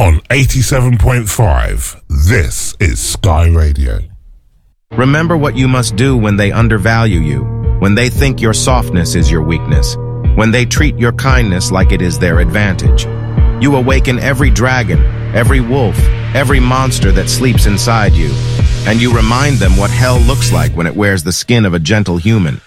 on 87.5. This is Sky Radio. Remember what you must do when they undervalue you, when they think your softness is your weakness, when they treat your kindness like it is their advantage. You awaken every dragon, every wolf, every monster that sleeps inside you, and you remind them what hell looks like when it wears the skin of a gentle human.